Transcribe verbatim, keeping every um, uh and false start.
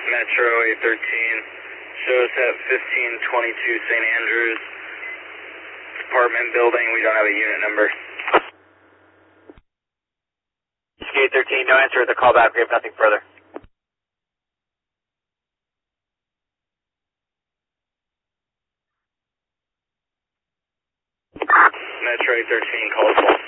Metro eight thirteen, show us at fifteen twenty-two Saint Andrews, apartment building, we don't have a unit number. eight thirteen, no answer to the callback, we have nothing further. Metro eight thirteen, call us.